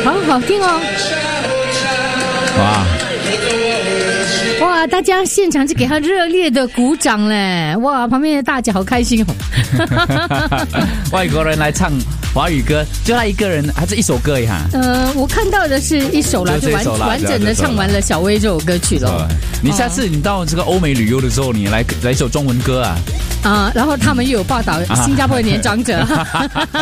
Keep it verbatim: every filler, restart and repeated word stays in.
好好听哦。 哇哇！大家现场就给他热烈的鼓掌嘞！哇，旁边的大家好开心哦。 外国人来唱华语歌，就他一个人，还是一首歌一下？ 呃，我看到的是一首啦，就完完整的唱完了小薇这首歌曲了。 你下次你到这个欧美旅游的时候，你来来一首中文歌啊。 啊，然后他们又有报道新加坡的年长者。